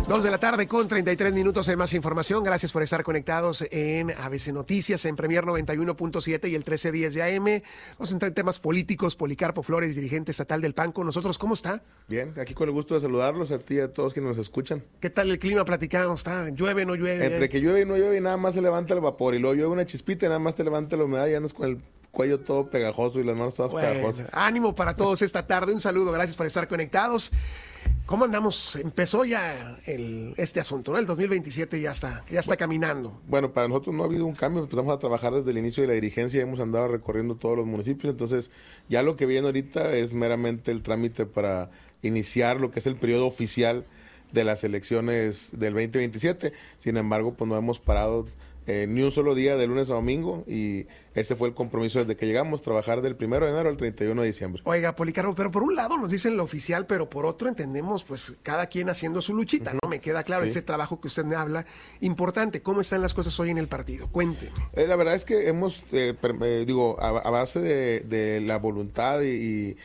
2 de la tarde con 33 minutos de más información. Gracias por estar conectados en ABC Noticias, en Premier 91.7 y el 1310 de AM. Vamos a entrar en temas políticos. Policarpo Flores, dirigente estatal del PAN, con nosotros. ¿Cómo está? Bien, aquí con el gusto de saludarlos a ti y a todos quienes nos escuchan. ¿Qué tal el clima? Platicamos. ¿Está? ¿Llueve, no llueve? Entre que llueve y no llueve, y nada más se levanta el vapor. Y luego llueve una chispita y nada más te levanta la humedad y andas con el cuello todo pegajoso y las manos todas pegajosas. Ánimo para todos esta tarde. Un saludo. Gracias por estar conectados. ¿Cómo andamos? Empezó ya este asunto, ¿no? El 2027 ya está caminando. Bueno, para nosotros no ha habido un cambio. Empezamos a trabajar desde el inicio de la dirigencia y hemos andado recorriendo todos los municipios. Entonces, ya lo que viene ahorita es meramente el trámite para iniciar lo que es el periodo oficial de las elecciones del 2027. Sin embargo, pues no hemos parado ni un solo día de lunes a domingo, y ese fue el compromiso desde que llegamos, trabajar del 1 de enero al 31 de diciembre. Oiga, Policarpo, pero por un lado nos dicen lo oficial, pero por otro entendemos pues cada quien haciendo su luchita, ¿no? Me queda claro, sí. Ese trabajo que usted me habla, importante. ¿Cómo están las cosas hoy en el partido? Cuénteme. La verdad es que hemos, a base de la voluntad y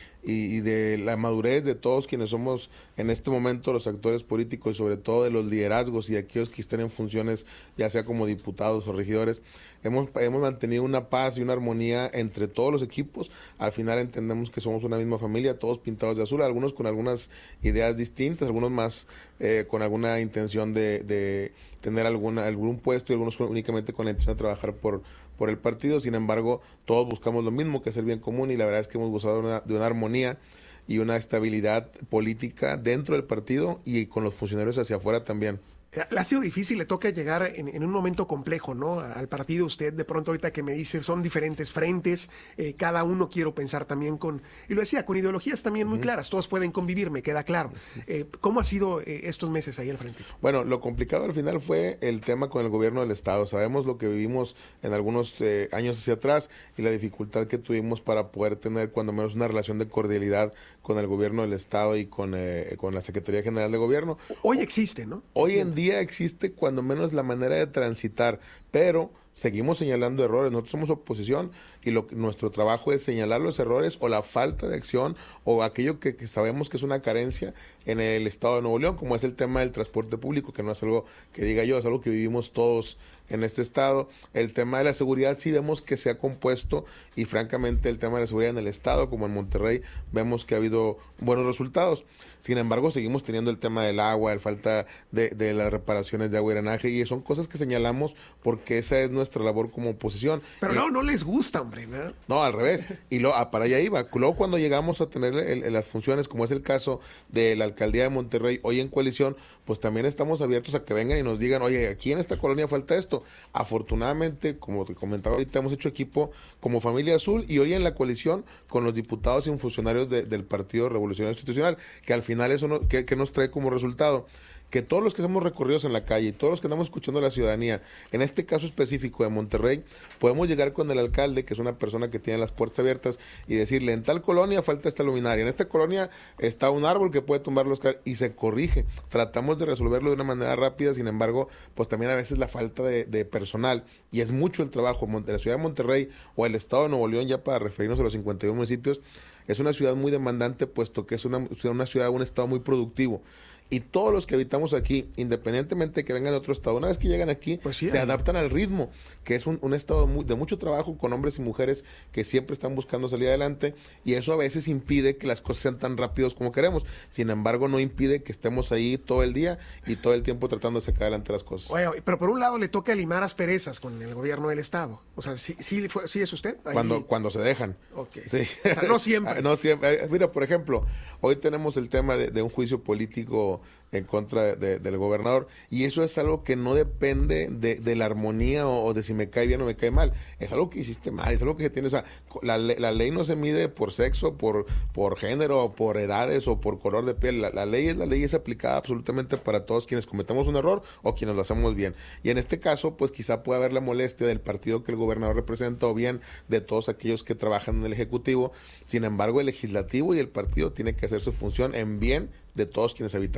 de la madurez de todos quienes somos en este momento los actores políticos, y sobre todo de los liderazgos y aquellos que estén en funciones, ya sea como diputados o regidores, hemos mantenido una paz y una armonía entre todos los equipos. Al final entendemos que somos una misma familia, todos pintados de azul, algunos con algunas ideas distintas, algunos más con alguna intención de tener algún puesto, y algunos únicamente con la intención de trabajar por el partido. Sin embargo, todos buscamos lo mismo, que es el bien común, y la verdad es que hemos gozado de una armonía y una estabilidad política dentro del partido y con los funcionarios hacia afuera también. Le ha sido difícil, le toca llegar en un momento complejo, ¿no? Al partido. Usted de pronto ahorita que me dice son diferentes frentes, cada uno quiero pensar también y lo decía, con ideologías también muy claras, todos pueden convivir, me queda claro. ¿Cómo ha sido estos meses ahí al frente? Bueno, lo complicado al final fue el tema con el gobierno del estado. Sabemos lo que vivimos en algunos años hacia atrás y la dificultad que tuvimos para poder tener cuando menos una relación de cordialidad con el gobierno del estado y con la Secretaría General de Gobierno. Hoy existe, ¿no? Hoy en día existe cuando menos la manera de transitar, pero seguimos señalando errores. Nosotros somos oposición y nuestro trabajo es señalar los errores o la falta de acción o aquello que sabemos que es una carencia en el estado de Nuevo León, como es el tema del transporte público, que no es algo que diga yo, es algo que vivimos todos en este estado. El tema de la seguridad sí vemos que se ha compuesto, y francamente el tema de la seguridad en el estado como en Monterrey vemos que ha habido buenos resultados. Sin embargo, seguimos teniendo el tema del agua, el falta de las reparaciones de agua y drenaje, y son cosas que señalamos porque esa es nuestra labor como oposición. Pero no les gusta, hombre, ¿verdad? No, al revés. Y para allá iba. Luego, cuando llegamos a tener las funciones, como es el caso de la alcaldía de Monterrey, hoy en coalición, pues también estamos abiertos a que vengan y nos digan, oye, aquí en esta colonia falta esto. Afortunadamente, como te comentaba ahorita, hemos hecho equipo como Familia Azul, y hoy en la coalición con los diputados y funcionarios del Partido Revolucionario Institucional, que al final eso que nos trae como resultado que todos los que hacemos recorridos en la calle y todos los que andamos escuchando a la ciudadanía, en este caso específico de Monterrey, podemos llegar con el alcalde, que es una persona que tiene las puertas abiertas, y decirle, en tal colonia falta esta luminaria, en esta colonia está un árbol que puede tumbar y se corrige. Tratamos de resolverlo de una manera rápida. Sin embargo, pues también a veces la falta de personal, y es mucho el trabajo. La ciudad de Monterrey o el estado de Nuevo León, ya para referirnos a los 51 municipios, es una ciudad muy demandante, puesto que es una ciudad, un estado muy productivo. Y todos los que habitamos aquí, independientemente de que vengan de otro estado, una vez que llegan aquí, pues sí, se adaptan al ritmo, que es un estado de mucho trabajo, con hombres y mujeres que siempre están buscando salir adelante, y eso a veces impide que las cosas sean tan rápidos como queremos. Sin embargo, no impide que estemos ahí todo el día y todo el tiempo tratando de sacar adelante las cosas. Oye, pero por un lado le toca limar asperezas con el gobierno del estado. O sea, ¿sí es usted? Ahí... Cuando se dejan. Okay. Sí. O sea, no siempre. No siempre. Mira, por ejemplo, hoy tenemos el tema de un juicio político en contra del gobernador, y eso es algo que no depende de la armonía o de si me cae bien o me cae mal. Es algo que hiciste mal, es algo que se tiene. O sea, la ley no se mide por sexo, por género, por edades o por color de piel. La ley es aplicada absolutamente para todos quienes cometemos un error o quienes lo hacemos bien. Y en este caso, pues quizá pueda haber la molestia del partido que el gobernador representa, o bien de todos aquellos que trabajan en el Ejecutivo. Sin embargo, el Legislativo y el partido tienen que hacer su función en bien de todos quienes habitamos Nuevo León.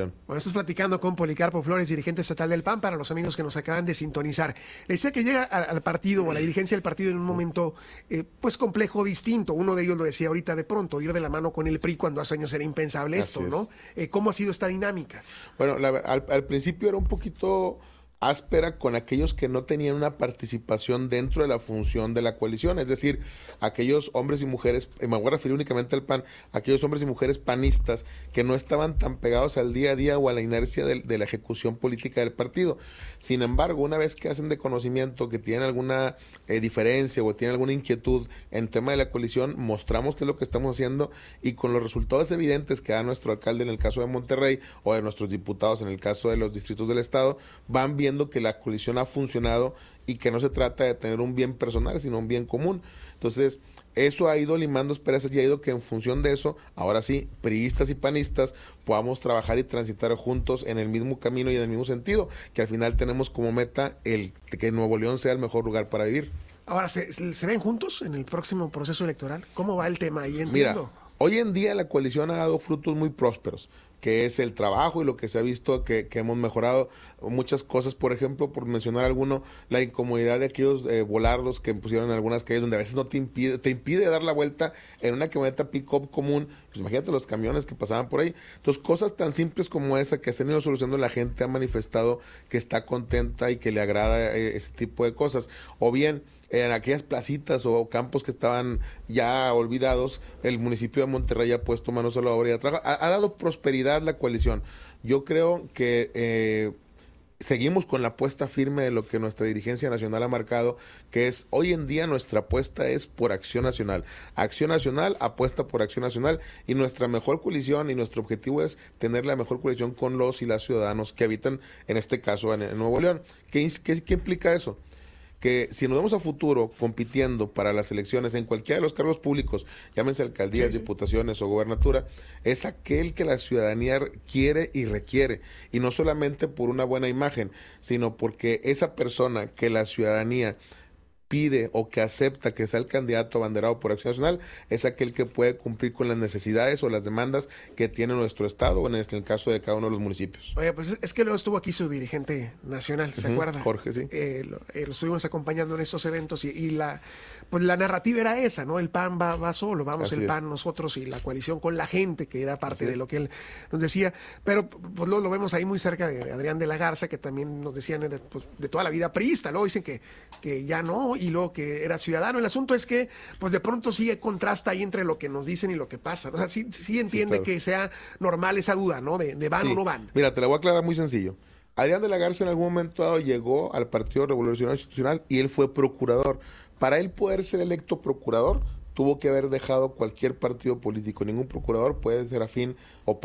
León. Bueno, estás platicando con Policarpo Flores, dirigente estatal del PAN, para los amigos que nos acaban de sintonizar. Le decía que llega al partido o a la dirigencia del partido en un momento pues complejo, distinto. Uno de ellos lo decía ahorita, de pronto, ir de la mano con el PRI cuando hace años era impensable esto, ¿no? ¿Cómo ha sido esta dinámica? Bueno, al principio era un poquito áspera con aquellos que no tenían una participación dentro de la función de la coalición, es decir, aquellos hombres y mujeres, me voy a referir únicamente al PAN, aquellos hombres y mujeres panistas que no estaban tan pegados al día a día o a la inercia de la ejecución política del partido. Sin embargo, una vez que hacen de conocimiento que tienen alguna diferencia o tienen alguna inquietud en tema de la coalición, mostramos qué es lo que estamos haciendo y con los resultados evidentes que da nuestro alcalde en el caso de Monterrey o de nuestros diputados en el caso de los distritos del estado, van viendo que la coalición ha funcionado y que no se trata de tener un bien personal, sino un bien común. Entonces, eso ha ido limando esperanzas y ha ido que en función de eso, ahora sí, priistas y panistas, podamos trabajar y transitar juntos en el mismo camino y en el mismo sentido, que al final tenemos como meta el que Nuevo León sea el mejor lugar para vivir. Ahora, ¿se ven juntos en el próximo proceso electoral? ¿Cómo va el tema ahí? Mira, hoy en día la coalición ha dado frutos muy prósperos, que es el trabajo y lo que se ha visto que hemos mejorado muchas cosas, por ejemplo, por mencionar alguno, la incomodidad de aquellos volardos que pusieron en algunas calles donde a veces no te impide dar la vuelta en una camioneta pick-up común, pues imagínate los camiones que pasaban por ahí. Entonces, cosas tan simples como esa que se han ido solucionando, la gente ha manifestado que está contenta y que le agrada ese tipo de cosas. O bien, en aquellas placitas o campos que estaban ya olvidados, el municipio de Monterrey ha puesto manos a la obra y ha dado prosperidad la coalición. Yo creo que seguimos con la apuesta firme de lo que nuestra dirigencia nacional ha marcado, que es hoy en día nuestra apuesta es por Acción Nacional. Acción Nacional apuesta por Acción Nacional y nuestra mejor coalición y nuestro objetivo es tener la mejor coalición con los y las ciudadanos que habitan, en este caso, en Nuevo León. ¿Qué implica eso? Que si nos vemos a futuro compitiendo para las elecciones en cualquiera de los cargos públicos, llámense alcaldías, diputaciones o gobernatura, es aquel que la ciudadanía quiere y requiere, y no solamente por una buena imagen, sino porque esa persona que la ciudadanía pide o que acepta que sea el candidato abanderado por Acción Nacional es aquel que puede cumplir con las necesidades o las demandas que tiene nuestro estado o en el caso de cada uno de los municipios. Oye, pues es que luego estuvo aquí su dirigente nacional, ¿se acuerda? Jorge, sí. Lo estuvimos acompañando en estos eventos y la narrativa era esa, ¿no? El PAN va solo, vamos Así el es. PAN nosotros y la coalición con la gente, que era parte de lo que él nos decía, pero pues lo vemos ahí muy cerca de Adrián de la Garza, que también nos decían era, pues, de toda la vida priista, luego dicen que ya no, y luego que era ciudadano. El asunto es que pues de pronto sí contrasta ahí entre lo que nos dicen y lo que pasa, o sea, sí entiende claro. que sea normal esa duda, ¿no? De van o no van. Mira, te la voy a aclarar muy sencillo. Adrián de la Garza en algún momento dado llegó al Partido Revolucionario Institucional y él fue procurador. Para él poder ser electo procurador, tuvo que haber dejado cualquier partido político. Ningún procurador puede ser afín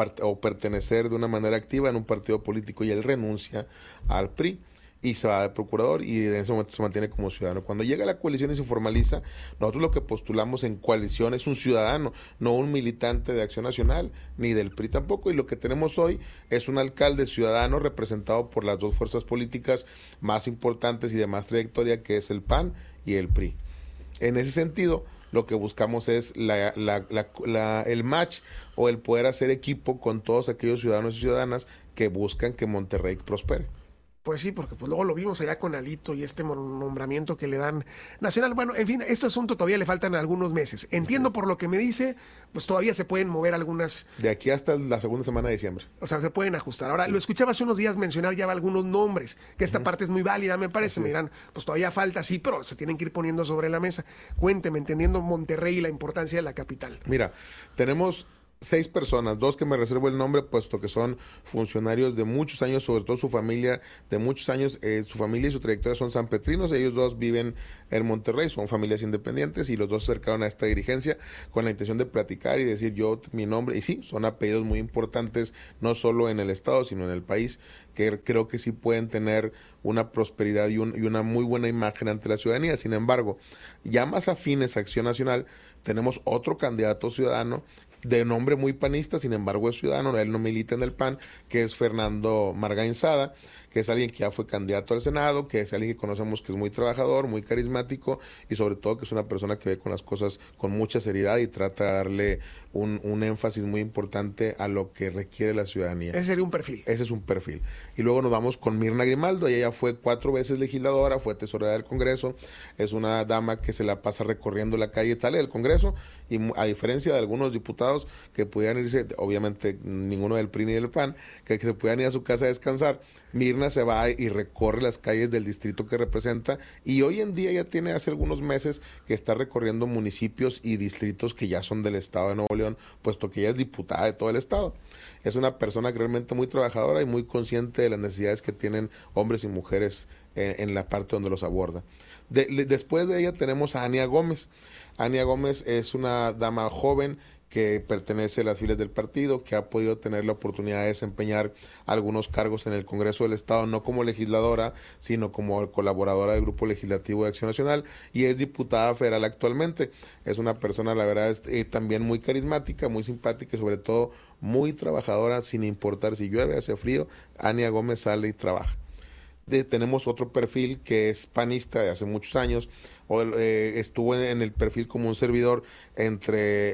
o pertenecer de una manera activa en un partido político, y él renuncia al PRI y se va de procurador y en ese momento se mantiene como ciudadano. Cuando llega la coalición y se formaliza, nosotros lo que postulamos en coalición es un ciudadano, no un militante de Acción Nacional, ni del PRI tampoco, y lo que tenemos hoy es un alcalde ciudadano representado por las dos fuerzas políticas más importantes y de más trayectoria, que es el PAN y el PRI. En ese sentido, lo que buscamos es el match o el poder hacer equipo con todos aquellos ciudadanos y ciudadanas que buscan que Monterrey prospere. Pues sí, porque pues luego lo vimos allá con Alito y este nombramiento que le dan nacional. Bueno, en fin, este asunto todavía le faltan algunos meses. Entiendo por lo que me dice, pues todavía se pueden mover algunas... De aquí hasta la segunda semana de diciembre. O sea, se pueden ajustar. Ahora, lo escuchaba hace unos días mencionar ya algunos nombres, que esta parte es muy válida, me parece. Me dirán, pues todavía falta, sí, pero se tienen que ir poniendo sobre la mesa. Cuénteme, entendiendo Monterrey y la importancia de la capital. Mira, tenemos 6 personas, 2 que me reservo el nombre, puesto que son funcionarios de muchos años, sobre todo su familia de muchos años, su familia y su trayectoria son sanpetrinos, ellos 2 viven en Monterrey, son familias independientes y los 2 se acercaron a esta dirigencia con la intención de platicar y decir yo, mi nombre, y sí, son apellidos muy importantes, no solo en el estado, sino en el país, que creo que sí pueden tener una prosperidad y una muy buena imagen ante la ciudadanía. Sin embargo, ya más afines a Acción Nacional, tenemos otro candidato ciudadano de nombre muy panista, sin embargo es ciudadano, él no milita en el PAN, que es Fernando Margainzada, que es alguien que ya fue candidato al Senado, que es alguien que conocemos que es muy trabajador, muy carismático y sobre todo que es una persona que ve con las cosas con mucha seriedad y trata de darle un énfasis muy importante a lo que requiere la ciudadanía. Ese sería un perfil. Ese es un perfil. Y luego nos vamos con Mirna Grimaldo. Ella fue 4 veces legisladora, fue tesorera del Congreso. Es una dama que se la pasa recorriendo la calle, sale del Congreso y a diferencia de algunos diputados que pudieran irse, obviamente ninguno del PRI ni del PAN, que se pudieran ir a su casa a descansar, Mirna se va y recorre las calles del distrito que representa y hoy en día ya tiene hace algunos meses que está recorriendo municipios y distritos que ya son del estado de Nuevo León, puesto que ella es diputada de todo el estado. Es una persona realmente muy trabajadora y muy consciente de las necesidades que tienen hombres y mujeres en la parte donde los aborda. Después de ella tenemos a Ania Gómez. Ania Gómez es una dama joven que pertenece a las filas del partido, que ha podido tener la oportunidad de desempeñar algunos cargos en el Congreso del Estado, no como legisladora, sino como colaboradora del Grupo Legislativo de Acción Nacional, y es diputada federal actualmente. Es una persona, la verdad, también muy carismática, muy simpática y sobre todo muy trabajadora, sin importar si llueve, hace frío, Ania Gómez sale y trabaja. Tenemos otro perfil que es panista de hace muchos años, estuvo en el perfil como un servidor entre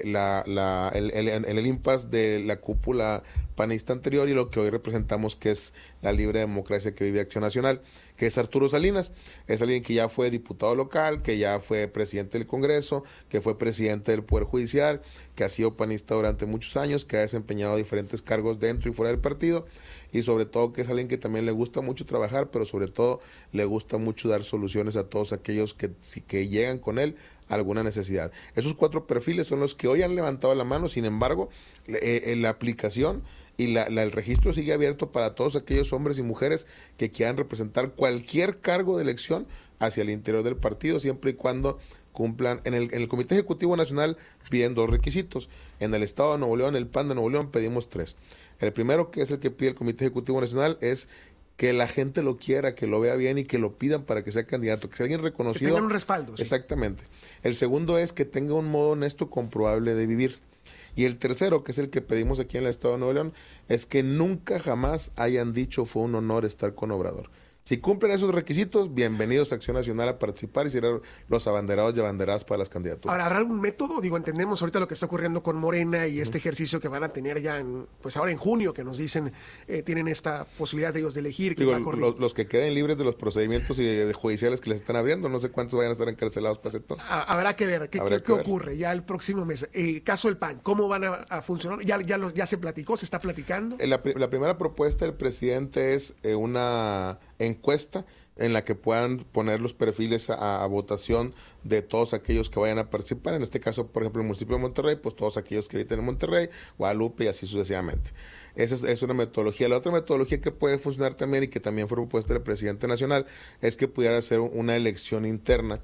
el impasse de la cúpula panista anterior y lo que hoy representamos, que es la libre democracia que vive Acción Nacional, que es Arturo Salinas. Es alguien que ya fue diputado local, que ya fue presidente del Congreso, que fue presidente del Poder Judicial, que ha sido panista durante muchos años, que ha desempeñado diferentes cargos dentro y fuera del partido, y sobre todo que es alguien que también le gusta mucho trabajar, pero sobre todo le gusta mucho dar soluciones a todos aquellos que llegan con él a alguna necesidad. Esos 4 perfiles son los que hoy han levantado la mano. Sin embargo, la aplicación y el registro sigue abierto para todos aquellos hombres y mujeres que quieran representar cualquier cargo de elección hacia el interior del partido, siempre y cuando cumplan. En el Comité Ejecutivo Nacional piden 2 requisitos. En el Estado de Nuevo León, el PAN de Nuevo León, pedimos 3. El primero, que es el que pide el Comité Ejecutivo Nacional, es que la gente lo quiera, que lo vea bien y que lo pidan para que sea candidato, que sea alguien reconocido. Que tengan un respaldo. Sí. Exactamente. El segundo es que tenga un modo honesto, comprobable de vivir. Y el tercero, que es el que pedimos aquí en el Estado de Nuevo León, es que nunca jamás hayan dicho fue un honor estar con Obrador. Si cumplen esos requisitos, bienvenidos a Acción Nacional a participar y serán los abanderados y abanderadas para las candidaturas. Ahora, ¿habrá algún método? Digo, entendemos ahorita lo que está ocurriendo con Morena y este ejercicio que van a tener ya pues ahora en junio, que nos dicen, tienen esta posibilidad de ellos de elegir. Digo, los que queden libres de los procedimientos y judiciales que les están abriendo, no sé cuántos vayan a estar encarcelados para hacer todo. Habrá que ver qué ocurre ya el próximo mes. Caso del PAN, ¿cómo van a funcionar? Ya se platicó, se está platicando. La primera propuesta del presidente es una encuesta en la que puedan poner los perfiles a votación de todos aquellos que vayan a participar. En este caso, por ejemplo, el municipio de Monterrey, pues todos aquellos que habiten en Monterrey, Guadalupe y así sucesivamente. Esa es una metodología. La otra metodología que puede funcionar también y que también fue propuesta del presidente nacional es que pudiera hacer una elección interna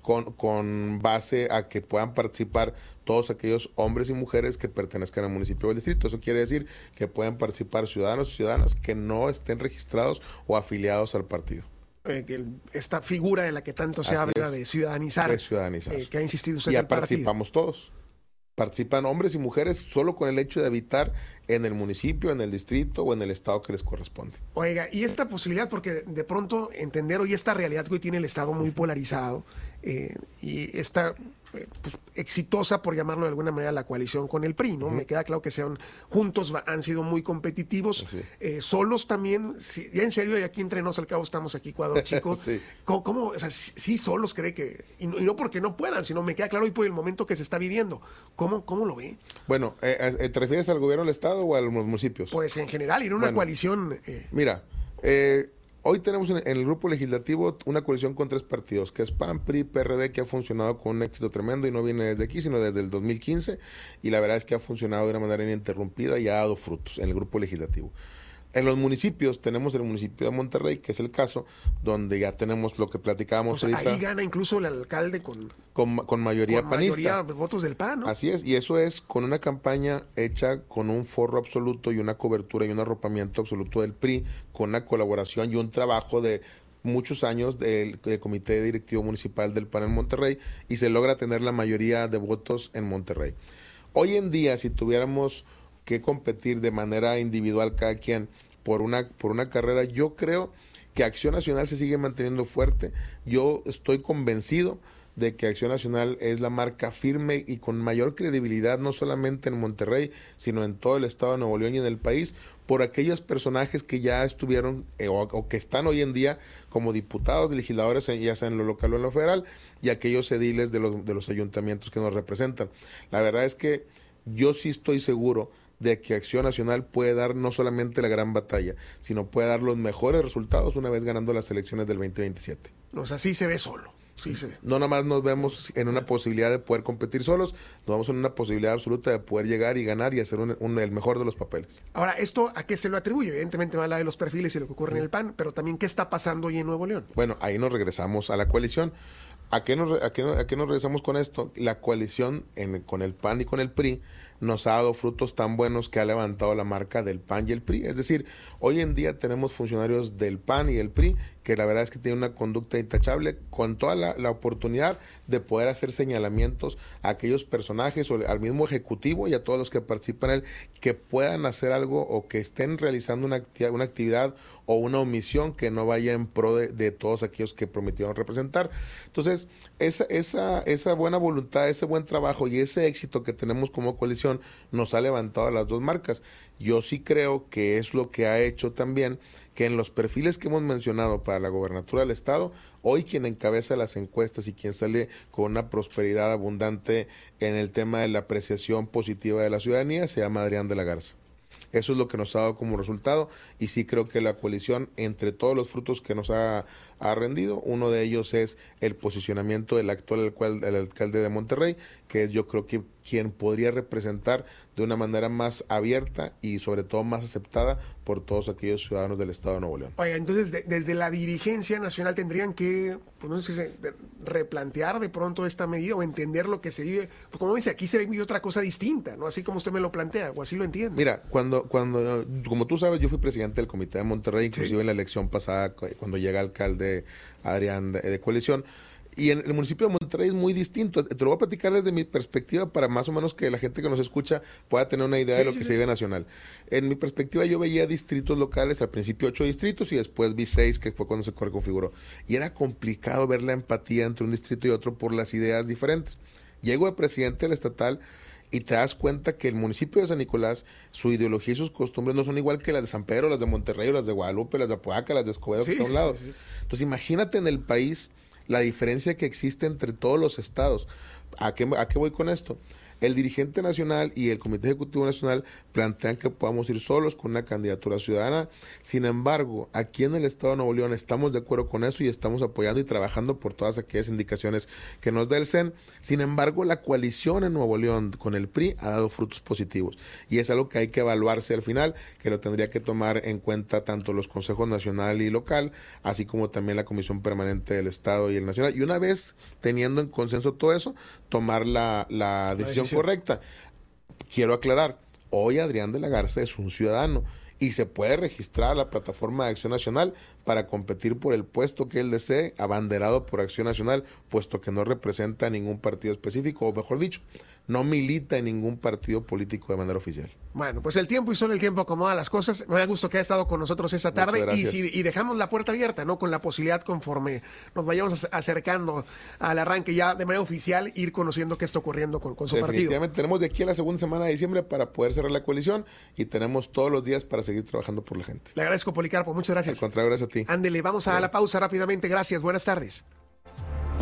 con base a que puedan participar todos aquellos hombres y mujeres que pertenezcan al municipio o al distrito. Eso quiere decir que puedan participar ciudadanos y ciudadanas que no estén registrados o afiliados al partido. Esta figura de la que tanto se habla de ciudadanizar, que ha insistido usted. Ya participamos todos. Participan hombres y mujeres solo con el hecho de habitar en el municipio, en el distrito o en el estado que les corresponde. Oiga, y esta posibilidad, porque de pronto entender hoy esta realidad que hoy tiene el estado muy polarizado, y esta pues, exitosa, por llamarlo de alguna manera, la coalición con el PRI, ¿no? Me queda claro que juntos han sido muy competitivos, solos también, ya en serio, y aquí entre nos al cabo estamos aquí, cuadro chico, ¿cómo, o sea, sí solos cree que, y no porque no puedan, sino me queda claro hoy por el momento que se está viviendo, ¿cómo lo ve? Bueno, ¿te refieres al gobierno del estado o a los municipios? Pues en general, y en una coalición. Mira, hoy tenemos en el grupo legislativo una coalición con 3 partidos, que es PAN, PRI, PRD, que ha funcionado con un éxito tremendo y no viene desde aquí, sino desde el 2015, y la verdad es que ha funcionado de una manera ininterrumpida y ha dado frutos en el grupo legislativo. En los municipios tenemos el municipio de Monterrey, que es el caso, donde ya tenemos lo que platicábamos ahorita. Ahí gana incluso el alcalde con mayoría panista. Mayoría de votos del PAN, ¿no? Así es, y eso es con una campaña hecha con un forro absoluto y una cobertura y un arropamiento absoluto del PRI, con una colaboración y un trabajo de muchos años del Comité Directivo Municipal del PAN en Monterrey, y se logra tener la mayoría de votos en Monterrey. Hoy en día, si tuviéramos que competir de manera individual cada quien por una carrera. Yo creo que Acción Nacional se sigue manteniendo fuerte. Yo estoy convencido de que Acción Nacional es la marca firme y con mayor credibilidad, no solamente en Monterrey, sino en todo el estado de Nuevo León y en el país, por aquellos personajes que ya estuvieron o que están hoy en día como diputados, legisladores, ya sea en lo local o en lo federal, y aquellos ediles de los ayuntamientos que nos representan. La verdad es que yo sí estoy seguro de que Acción Nacional puede dar no solamente la gran batalla, sino puede dar los mejores resultados una vez ganando las elecciones del 2027. O sea, sí se ve solo. Sí, sí. No nada más nos vemos en una posibilidad de poder competir solos, nos vemos en una posibilidad absoluta de poder llegar y ganar y hacer el mejor de los papeles. Ahora, ¿esto a qué se lo atribuye? Evidentemente va a hablar de los perfiles y lo que ocurre en el PAN, pero también ¿qué está pasando hoy en Nuevo León? Bueno, ahí nos regresamos a la coalición. ¿A qué nos regresamos con esto? La coalición con el PAN y con el PRI nos ha dado frutos tan buenos que ha levantado la marca del PAN y el PRI. Es decir, hoy en día tenemos funcionarios del PAN y el PRI que la verdad es que tienen una conducta intachable, con toda la oportunidad de poder hacer señalamientos a aquellos personajes o al mismo ejecutivo y a todos los que participan en él, que puedan hacer algo o que estén realizando una actividad o una omisión que no vaya en pro de todos aquellos que prometieron representar. Entonces, esa buena voluntad, ese buen trabajo y ese éxito que tenemos como coalición nos ha levantado a las dos marcas. Yo sí creo que es lo que ha hecho también que en los perfiles que hemos mencionado para la gobernatura del estado, hoy quien encabeza las encuestas y quien sale con una prosperidad abundante en el tema de la apreciación positiva de la ciudadanía se llama Adrián de la Garza. Eso es lo que nos ha dado como resultado y sí creo que la coalición, entre todos los frutos que nos ha rendido, uno de ellos es el posicionamiento del actual alcalde de Monterrey, que es yo creo que quien podría representar de una manera más abierta y sobre todo más aceptada por todos aquellos ciudadanos del estado de Nuevo León. Oiga, entonces desde la dirigencia nacional tendrían que, pues no sé, replantear de pronto esta medida o entender lo que se vive. Pues como dice, aquí se vive otra cosa distinta, ¿no? Así como usted me lo plantea, o así lo entiendo. Mira, como tú sabes, yo fui presidente del Comité de Monterrey, inclusive en la elección pasada, cuando llega alcalde Adrián de coalición. Y en el municipio de Monterrey es muy distinto. Te lo voy a platicar desde mi perspectiva para más o menos que la gente que nos escucha pueda tener una idea de lo que se vive nacional. En mi perspectiva yo veía distritos locales, al principio 8 distritos y después vi 6, que fue cuando se configuró. Y era complicado ver la empatía entre un distrito y otro por las ideas diferentes. Llego de presidente del estatal y te das cuenta que el municipio de San Nicolás, su ideología y sus costumbres no son igual que las de San Pedro, las de Monterrey, o las de Guadalupe, las de Apodaca, las de Escobedo, que están a un lado. Entonces imagínate en el país la diferencia que existe entre todos los estados. ¿A qué voy con esto? El dirigente nacional y el Comité Ejecutivo Nacional plantean que podamos ir solos con una candidatura ciudadana. Sin embargo, aquí en el estado de Nuevo León estamos de acuerdo con eso y estamos apoyando y trabajando por todas aquellas indicaciones que nos da el CEN. Sin embargo, la coalición en Nuevo León con el PRI ha dado frutos positivos y es algo que hay que evaluarse al final, que lo tendría que tomar en cuenta tanto los consejos nacional y local, así como también la Comisión Permanente del Estado y el Nacional. Y una vez teniendo en consenso todo eso, tomar la decisión correcta. Quiero aclarar, hoy Adrián de la Garza es un ciudadano y se puede registrar a la plataforma de Acción Nacional para competir por el puesto que él desee, abanderado por Acción Nacional, puesto que no representa a ningún partido específico, o mejor dicho, no milita en ningún partido político de manera oficial. Bueno, pues el tiempo y solo el tiempo acomoda las cosas. Me da gusto que haya estado con nosotros esta tarde y dejamos la puerta abierta, ¿no? Con la posibilidad, conforme nos vayamos acercando al arranque ya de manera oficial, ir conociendo qué está ocurriendo con su partido. Definitivamente tenemos de aquí a la segunda semana de diciembre para poder cerrar la coalición y tenemos todos los días para seguir trabajando por la gente. Le agradezco, Policarpo. Muchas gracias. Al contrario, gracias a ti. Ándele, vamos a la pausa rápidamente. Gracias. Buenas tardes.